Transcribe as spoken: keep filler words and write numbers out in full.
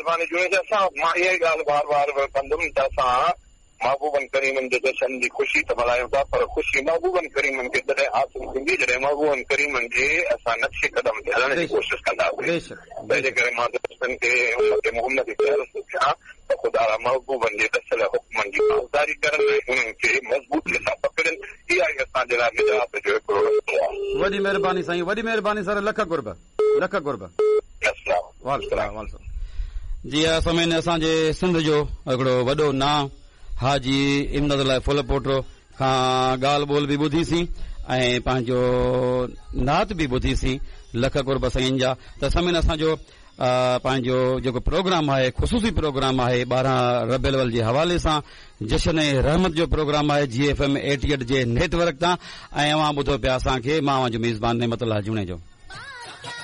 महिरबानी जुड़े असां मां इहा ई ॻाल्हि बार बार कंदुमि त असां महबूबनि करीमनि जे जशन जी ख़ुशी त मल्हायूं था पर ख़ुशी महबूबनि करीमनि खे तॾहिं हासिल थींदी जॾहिं महबूबनि करीमनि जे असां नक्शे क़दम ते हलण जी कोशिशि कंदासीं। तंहिंजे करे मां दोस्तनि खे उम्मत मोहम्मद खे अर्ज़ु कयां त ख़ुदा महबूबनि जे दसियल हुक्मनि जी पासदारी करनि ऐं उन्हनि खे मज़बूतीअ सां पकड़नि। इहा ई असांजे लाइ निजात जो हिकिड़ो रस्तो आहे। वॾी महिरबानी साईं, वॾी महिरबानी सर, लख कुर्ब लख कुर्ब। जी समें असांजे सिंध जो हिकिड़ो वॾो नाम हाजी इमदद अलाए फुल पोटो खां ॻाल्हि ॿोल बि ॿुधीसीं ऐं पंहिंजो नात बि ॿुधीसीं लख कुर्ब साईं जा। त समें असांजो पंहिंजो जेको प्रोग्राम आहे ख़ुसूसी प्रोग्राम आहे ॿारहं रबियुल अव्वल जे हवाले सां जशन ए रहमत जो प्रोग्राम आहे जी एफ एम एटी एट जे नेटवर्क तां ऐं अवां ॿुधो पिया असांखे मां जो मेज़बान नेमत अल्लाह जूणे जो।